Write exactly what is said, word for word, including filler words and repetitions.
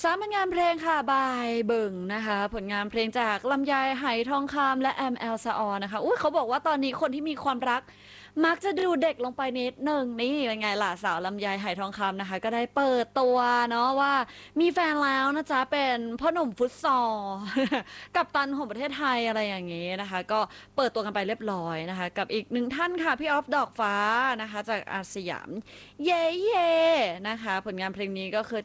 สามผลงานเพลงค่ะบายเบิ่งนะคะผลงานเพลงจากลำไยไหทองคำและแอมแอลซาออนนะคะอุ้ยเขาบอกว่าตอนนี้คนที่มีความรักมักจะดูเด็กลงไปนิดหนึ่งนี่เป็นไงล่ะสาวลำไยไหทองคำนะคะก็ได้เปิดตัวเนาะว่ามีแฟนแล้วนะจ๊ะเป็นพ่อหนุ่มฟุตซอล กัปตันของประเทศไทยอะไรอย่างนี้นะคะก็เปิดตัวกันไปเรียบร้อยนะคะกับอีกหนึ่งท่านค่ะพี่ออฟดอกฟ้านะคะจากอาสยาม เย่เย่นะคะผลงานเพลงนี้ก็คือ